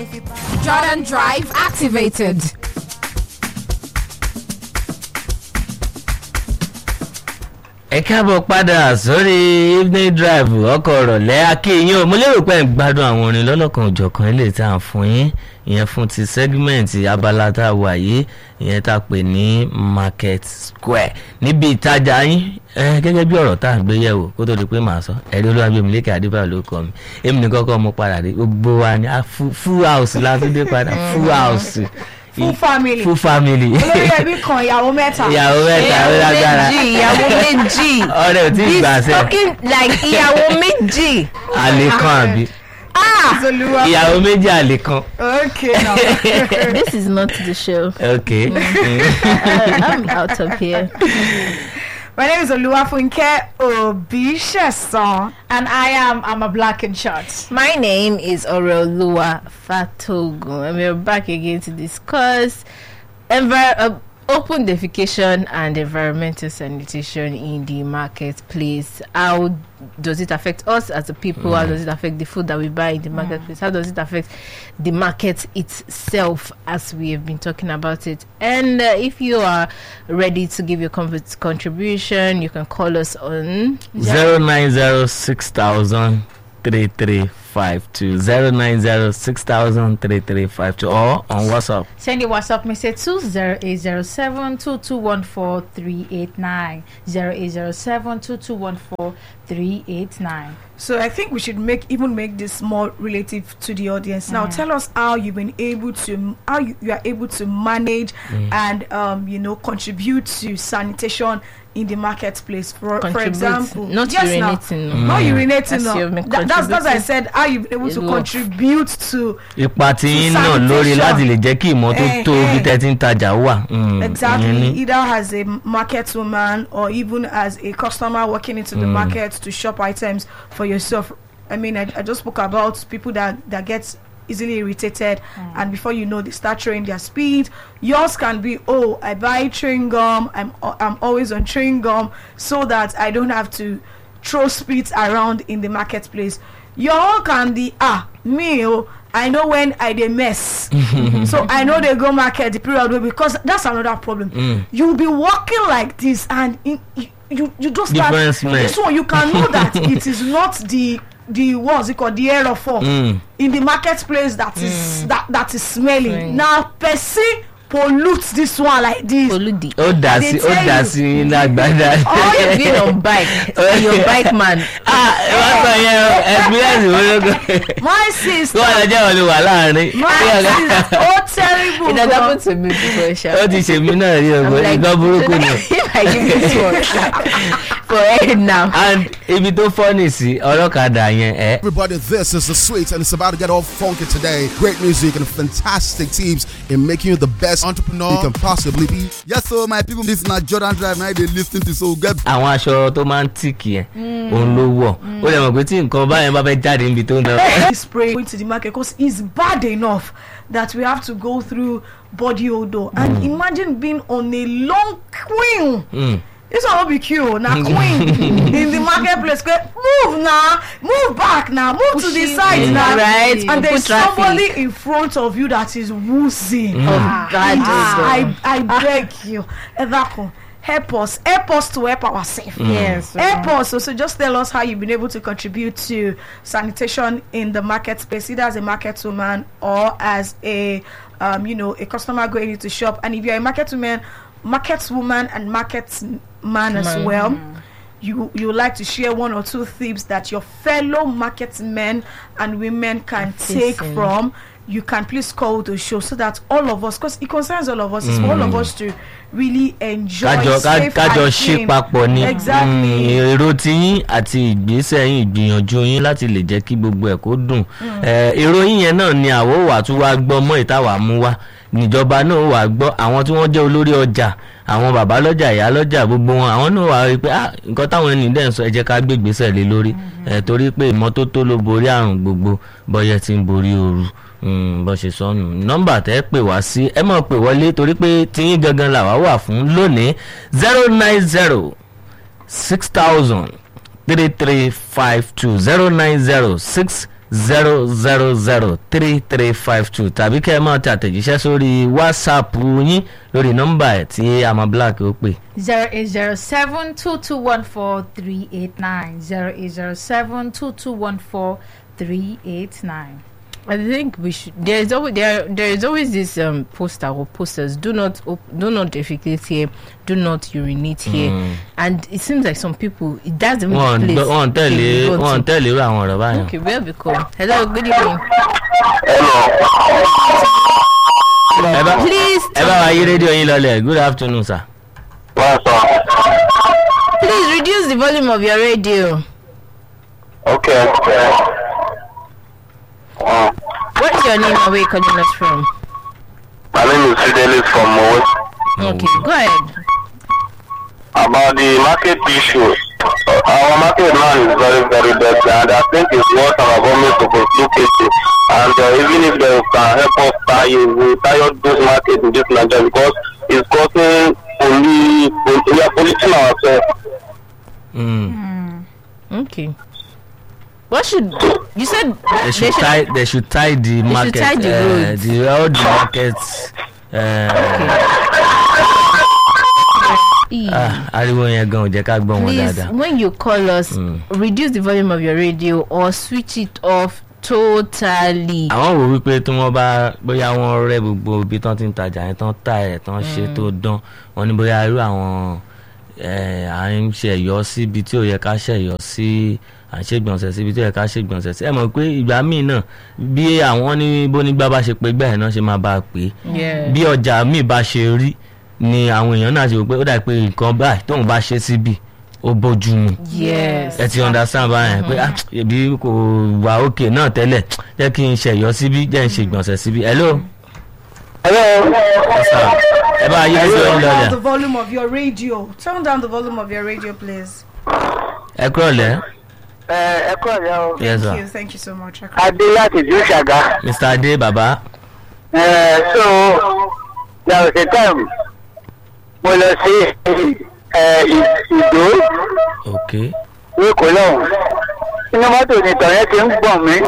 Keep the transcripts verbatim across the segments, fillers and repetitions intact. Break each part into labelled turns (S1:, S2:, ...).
S1: Jordan Drive activated.
S2: ẹ káàbọ̀ padà sórí evening drive ọkọ̀ ọ̀rọ̀lẹ́ akínyìn o mo lérò pé ẹ̀ ń gbádùn àwọn orin lọ́lọ́kan òjọ̀kan ilé tí a ń fún yín ìyẹn fún ti segment abala tá a wà yìí ìyẹn tá a pè ní market square níbi ìtajà yín gẹ́gẹ́ bí ọ̀rọ̀ tá a gbé yẹ̀wò kó tó di pé màá sọ ẹ̀rí Olúwàgbémilékè Adébáyọ̀ ló kọ́ mi èmi nìkan kọ́ mo padà dé gbogbo wa ní full house la tún dé padà full house.
S3: Full family.
S2: Full family.
S3: Olórí ẹbí kan ìyàwó mẹ́ta.
S2: ìyàwó mẹ́ta ó lágbára.
S4: ìyàwó méjì.
S2: ọ̀rẹ́ ò tí ì gbà sẹ́.
S4: talking like ìyàwó méjì.
S2: àlè kan àbí.
S3: Ah!
S2: ìyàwó méjì àlè kan.
S3: Okay now.
S4: This is not the show.
S2: Okay.
S4: uh, I'm out of here.
S3: My name is Oluwafunke Obishesan, and I am I'm a black in short.
S4: My name is Oreoluwa Fatogun, and we're back again to discuss envir- uh, open defecation and environmental sanitation in the marketplace. How does it affect us as a people? Mm. How does it affect the food that we buy in the marketplace? Mm. How does it affect the market itself, as we have been talking about it? And uh, if you are ready to give your con- contribution, you can call us on
S2: zero nine zero six thousand three three five two zero nine zero six thousand three three five two or on WhatsApp.
S3: Send your WhatsApp message to zero eight zero seven two two one four three eight nine zero eight zero seven two two one four three eight nine. So I think we should make even make this more relative to the audience. Now, mm. tell us how you've been able to how you, you are able to manage mm. and um, you know contribute to sanitation in the marketplace. For for example,
S4: not
S3: yes,
S4: urinating,
S3: now,
S4: no.
S3: not
S2: Mm.
S3: urinating. No. That, that's that's I said how you've been able to
S4: Love.
S3: contribute to
S2: ipa tí yín náà lórí láti lè jẹ́ kí ìmọ́tótó bí tẹ́ ti ń tajà wà.
S3: Exactly, either as a market woman or even as a customer walking into the mm. market to shop items for yourself. I mean, I, I just spoke about people that that get easily irritated, mm. and before you know, they start throwing their speed. Yours can be, oh, I buy chewing gum. I'm I'm always on chewing gum so that I don't have to throw spits around in the marketplace. Your own can be, ah, me, oh, I know when I dey mess, so I know they go market the period way, because that's another problem. Mm. You'll be walking like this, and in, you you just start this one. You can know that it is not the the what's it called the error for mm. in the marketplace that mm. is that that is smelling. Right. Now, per se pollute this one like this.
S4: Pollute.
S2: Oh, that's it. Oh, that's it. Like that.
S4: Oh, you've been on bike. You're bike man.
S2: Ah, what's
S3: yeah. My sister.
S2: My
S3: sister. Oh, terrible.
S4: It has happened to me before.
S2: Oh, this is me now.
S4: If I give this one for it now.
S2: And if you don't funny, see,
S5: everybody, this is the Sweets, and it's about to get all funky today. Great music and fantastic teams in making you the best entrepreneur you can possibly be.
S6: Yes, so my people, this is not Jordan Drive. Now they listen to so good.
S2: Àwọn aṣọ tó máa ń tíìkì yẹn òun ló wọ̀ ó lè mọ̀ pé tí nǹkan báyẹn bá fẹ́ jáde níbi tó ń lọ.
S3: Spray going to the market because it's bad enough that we have to go through body odor, and mm. imagine being on a long queen. Mm. This one will be cute. Now, queen in the marketplace. Move now, move back now, move Pushing to the side now,
S4: right?
S3: And there's somebody in front of you that is woozy.
S4: Mm.
S3: Ah,
S4: oh, God,
S3: ah, I, I beg you, Evako, help us, help us to help ourselves.
S4: Mm. Yes,
S3: help uh-huh. us. So, so just tell us how you've been able to contribute to sanitation in the market space, either as a market woman or as a, um, you know, a customer going into shop. And if you're a market woman, market woman and market man as mm. well, you you like to share one or two tips that your fellow market men and women can take from, you can please call the show so that all of us, because it concerns all of us, mm. it's for all of us to really enjoy
S2: kájọ
S3: safe
S2: kájọ
S3: and
S2: ṣe
S3: clean.
S2: papọ̀ ní
S3: Exactly.
S2: èrò tiyín àti ìgbésẹ̀ yín ìgbìyànjú yín láti lè jẹ́ kí gbogbo ẹ̀ kó dùn. èrò yín yẹn náà ni àwọ̀ wà tún wá gbọ́ mọ́ ìtawà mú wá níjọba náà wà gbọ́ àwọn tí wọ́n jẹ́ olórí ọjà àwọn bàbá lọ́jà ìyá lọ́jà gbogbo wọn àwọn náà wà rí pé ah nǹkan táwọn ẹni dẹ̀ ń sọ ẹ jẹ́ ká gbé ìgbésẹ̀ lé lórí ẹ̀ torí pé ìmọ́tótó ló borí àrùn gbogbo bọ́yẹ tí ń borí ooru bó ṣe sọnù. Nọ́mbà tẹ́ pè wá sí ẹ máa pè wọlé torí pé tíyín gangan làwa wà fún lónìí zero nine zero six thousand three three five two zero nine zero six zero zero zero three three five two tàbí kẹ́ ẹ máa tẹ àtẹ̀jíṣẹ́ sórí whatsapp yín lórí nọ́mbà ẹ̀ tí àmọ́ black ó pè.
S1: zero eight zero seven two two one four three eight nine zero eight zero seven two two one four three eight nine.
S4: I think we should. There is always there. There is always this um poster or posters. Do not op, do not defecate here. Do not urinate here. Mm. And it seems like some people. It doesn't
S2: one
S4: place.
S2: One tell you. One tell you. I want to buy.
S4: Okay, where we come? Hello, good evening.
S2: Hello.
S4: Please.
S2: Eba, are you radio in Lole? Good afternoon, sir.
S7: Well, sir.
S4: Please reduce the volume of your radio.
S7: Okay. okay. Uh,
S4: What's your name and where you calling us from?
S7: My name is Fidelis from Mowe.
S4: Okay, go ahead.
S7: About the market issue, uh, our market now is very, very bad, and I think it's what our government supposed to look into. And uh, even if they can help us tie, we tie up this market in this Nigeria because it's causing only, we are polluting ourselves.
S2: Mm.
S4: Okay. What should you said?
S2: They should,
S4: they should
S2: tie. They should tie the
S4: they
S2: market.
S4: should tie the
S2: uh,
S4: roads.
S2: the all the markets.
S4: E.
S2: Ah, ariwo yẹn gan ò jẹ́ ká gbọ́ wọn
S4: Please,
S2: dáadáa.
S4: when you call us,
S2: Mm.
S4: reduce the volume of your radio or switch it off totally.
S2: Àwọn wò wípé tí wọ́n bá bóyá wọ́n rẹ́ gbogbo ibi tán ti ń tajà yẹn tán tà ẹ̀ tán ṣe tó dán wọ́n ní bóyá irú àwọn à ń ṣẹ̀yọ́ síbi tí ò yẹ ká ṣẹ̀yọ́ sí à ń ṣègbọ̀nsẹ̀ síbi tí ò yẹ ká ṣègbọ̀nsẹ̀ sí ẹ mọ̀ pé ìgbà míì náà bí àwọn ní bónígbà bá ṣe pé gbà ẹ̀ náà ṣe máa bá a pè é bí ọjà míì bá ṣe rí ni àwọn èèyàn náà ṣe wò pé ó dà pé nǹkan báyìí tóun bá ṣe síbi ó bójú mu
S4: Yes.
S2: ẹ ti understand báyẹn pé ah ebi kò wà òkè náà tẹ́lẹ̀ jẹ́ kí n ṣẹ̀yọ́ síbí jẹ́ n ṣe ìgbọ̀nsẹ̀ síbí hello.
S7: Hello.
S2: ẹ bá yí sí oyin
S3: Turn down
S2: lọlẹ̀.
S3: the volume of your radio. Turn down the volume of your radio, please.
S2: ẹ kúrò lẹ́.
S7: Ẹ kọ́ ọ̀rẹ́ o.
S2: yes
S3: Thank
S2: sir.
S3: you. Thank you so much.
S7: Adé láti ìlú Ṣàgá.
S2: mr ade baba.
S7: Uh, so there was a time mo lọ sí Ìdó
S2: ok.
S7: ní Kòlóhùn inú mọ́tò nìtàn yẹn ti ń gbọ̀n mí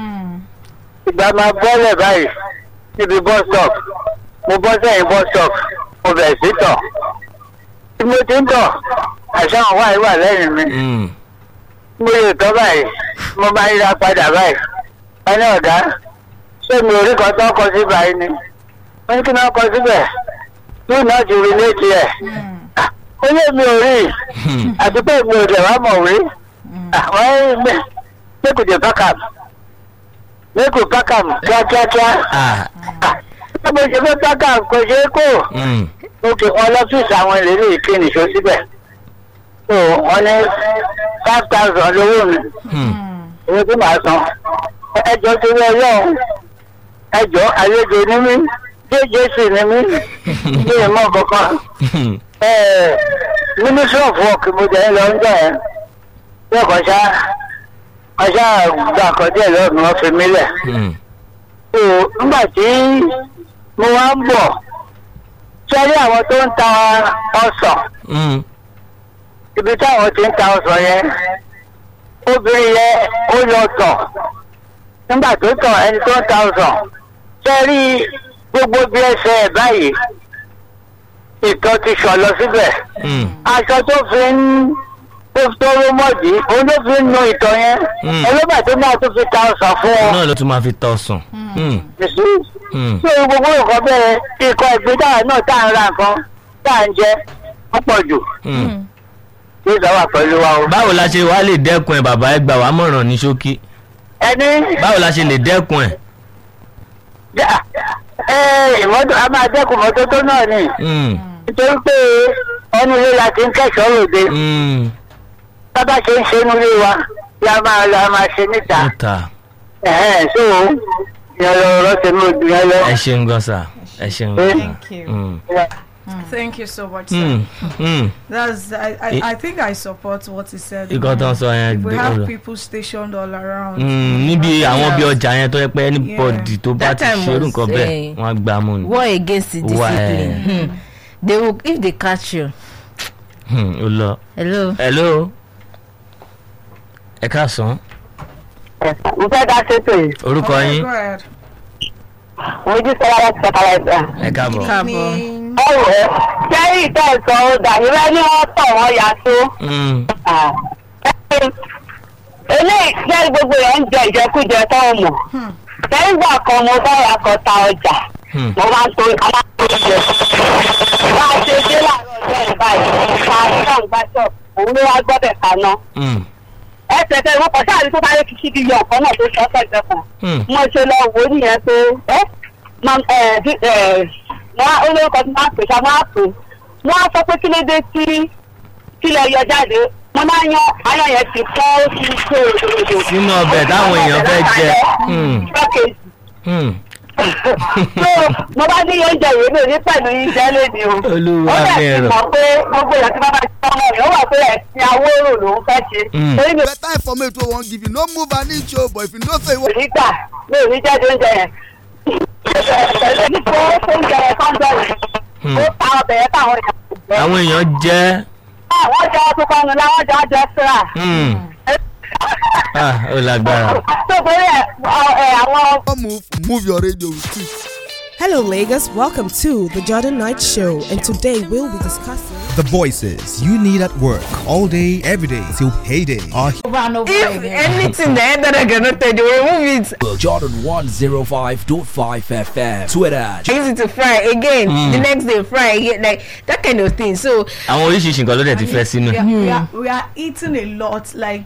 S7: ìgbà máa bọ́lẹ̀ báyìí níbi bus stop mo bọ́ sẹ́yìn bus stop mo bẹ̀rẹ̀ sí tọ̀ tí mo ti ń tọ̀ àṣà àwọn wáyé wà lẹ́yìn mi
S2: Mm.
S7: mo lè tọ́ báyìí mo máa yíra padà báyìí wọ́n ní ọ̀gá ṣé mi ò rí kan tó kọ sí báyìí ni wọ́n ní kí wọ́n kọ síbẹ̀ yóò náà ti rí létí ẹ̀ ó lé mi ò rí àti pé mi ò dẹ̀ wá mọ̀ rí àwọn mẹ́kùdé pákàm mẹ́kù pákàm kíákíákíá
S2: ah.
S7: ṣé mo ṣe fẹ́ pákàm kò ṣeé kó
S2: Mm.
S7: mo kì wọn lọ́fíìsì àwọn ìlérí ìkíni ṣó síbẹ̀ so wọ́n ní five thousand lówó mi
S2: Mm.
S7: owó tí màá san ẹjọ́ tó rí ọlọ́run ẹjọ́ àlejò ní mí jẹ́jẹ́sì ní mí ní ìmọ̀ kankan ministry of work mo jẹ́ lọ ń jẹ́ ẹ̀ bí ọkọ̀ ṣá ọṣá gbà kan díẹ̀ lọ́wọ́ mi wọ́n fi mí lẹ̀
S2: Mm.
S7: so nígbà tí mo wá ń bọ̀ sọ́rí àwọn tó ń ta ọsàn
S2: Mm.
S7: ibi táwọn ti ń ta ọsàn yẹn obìnrin yẹn ó lọ tọ̀ nígbà tó tọ̀ ẹni tó ń ta ọsàn sẹ́rí gbogbo bí ẹsẹ̀ ẹ̀ báyìí ìtọ̀ ti sọ̀ lọ síbẹ̀
S2: Mm.
S7: aṣọ tó fi ń tó tó ró mọ́dì òun ló fi ń nu ìtọ̀ yẹn
S2: Mm.
S7: ẹlẹ́gbà tó máa tó fi ta ọsàn fún ọ
S2: náà ló tún máa fi tọ̀ sùn. Mm.
S7: nìṣú
S2: Mm.
S7: ṣé gbogbo nǹkan bẹ́ẹ̀ ikọ̀ ìgbín táwọn náà tá à ń ra nǹkan tá à ń jẹ wọ́n pọ̀ jù
S2: Mm.
S7: ní ìdáwà pẹ̀lú wa o.
S2: báwo la ṣe wá lè dẹ́kun ẹ̀ bàbá ẹ gbà wá mọ̀ràn ní ṣókí
S7: ẹni
S2: báwo la ṣe lè dẹ́kun ẹ̀.
S7: já- ẹ ìmọ́tò a máa dẹ́kun mọ́tótó náà ni
S2: Mm.
S7: nítorí pé ẹnu ilé la ti ń kẹ́sọ̀ọ́ lòde
S2: Mm.
S7: bábá ṣe ń ṣe inú ilé wa la máa la máa ṣe níta
S2: níta
S7: ẹ̀hẹ́n so ìyẹn lọ rọ́ tèmi ojú yẹn lọ.
S2: ẹ ṣeun gan sa ẹ ṣeun gan sa.
S3: Thank you.
S2: Mm.
S3: Thank you so much, sir.
S2: Mm. Mm.
S3: That's I, I, I think I support what he said.
S2: ikọ̀ tó ń sọ yẹn
S3: We
S2: gbé
S3: have
S2: ọ̀rọ̀.
S3: people stationed all around.
S2: Mm, níbi àwọn bí ọjà yẹn tó yẹ pé anybody tó bá
S4: That
S2: ti
S4: time
S2: ṣerú
S4: was,
S2: nǹkan bẹ́ẹ̀
S4: eh,
S2: wọ́n á gbá a mú ni.
S4: War against the
S2: War,
S4: discipline. Hmm. They will if they catch you.
S2: Hmm, ó lọ.
S4: Hello.
S2: hello ẹ káàsán
S7: mo fẹ́ dá sétò yìí.
S2: orúkọ
S3: Okay,
S2: yín
S3: go ahead.
S7: mo jí sọ́wọ́ láti ṣẹ́kálá ẹ̀sẹ̀.
S2: ẹ káàbọ̀.
S4: káàbọ̀.
S7: ọ̀rẹ́ sẹ́yìn ìtẹ̀sán ọ̀dà ìrẹ́ ni wọ́n tọ̀ wọ́n ya tó.
S2: Mm,
S7: eléyìí jẹ́ gbogbo ẹ̀ ń jẹ ìjẹkújẹ tó ń mọ̀. sẹ́yìn gbà kan mo bá ya kan ta ọjà
S2: mm,
S7: mo máa ń to ìkàlá tó ń jẹ. bá a ṣe dé láàárọ̀ ọjọ́ ẹ̀ báyìí máa ń ṣọ́ ìgbà ṣọ́ òun ló wá gbọ́dẹ̀ kaná.
S2: mm,
S7: ẹsẹ̀ tẹ̀ wọ́n kọ́ sáà ní tó bá yẹ kí síbi yọ ọ̀kan náà tó ṣọ́ sẹ́gbẹ̀ kan.
S2: mm.
S7: mo ṣe lọ wò ó nìyẹn pé ẹ́ máa ẹ̀ ẹ̀ wọ́n olórúkọ tí máa pè ṣá máa pè wọ́n á sọ pé kí ló dé tí kílẹ̀ yọ jáde wọ́n máa yan ayọ̀ yẹn ti fọ́ ó ti ṣe òdòdó.
S2: sínú ọbẹ̀ táwọn èèyàn fẹ́ jẹ. Mm,
S7: Pákéjì.
S2: mm.
S7: so mo bá ní oúnjẹ yìí lè ní pẹ̀lú oúnjẹ lónìí o.
S2: Olúwa
S7: ó dẹ̀ ti
S2: bẹ̀rẹ̀.
S7: mọ̀ pé gbogbo èèyàn tí bá bá ṣe ọmọ rẹ̀ ó wà pé ẹ̀sìn awóró lòún fẹ́ ṣe.
S2: Mm.
S7: torí mi ò
S6: better information wey wan give you no move an inch o but if you know say you wan.
S7: ní gbà mi ò ní jẹ́ oúnjẹ yẹn. ẹ̀sìn tó oúnjẹ yẹn kán bẹ̀rẹ̀ ó ta ọbẹ̀ yẹn táwọn èèyàn kò jẹ́.
S2: àwọn èèyàn jẹ́.
S7: wọ́n jẹ́ ọtún kan nù láwọn jẹ́ ọjọ́ síra.
S2: Mm. ah ó lágbára.
S7: tó torí ẹ̀ ẹ̀ àwọn.
S6: Don't move move your radio with it.
S8: Hello, Lagos. Welcome to the Jordan Knight Show, and today we'll be discussing
S9: The voices you need at work all day, every day till payday are
S1: Over and over
S4: If
S1: again.
S4: anything that that I cannot tell you, remove it.
S9: Jordan one oh five point five F M. Twitter.
S4: Use it to fry again.
S2: Mm.
S4: The next day fry again, like that kind of thing. So
S2: àwọn oríṣiríṣi nǹkan ló dẹ̀ ti fẹ́ sínú.
S3: We are, we, are, we are eating a lot. Like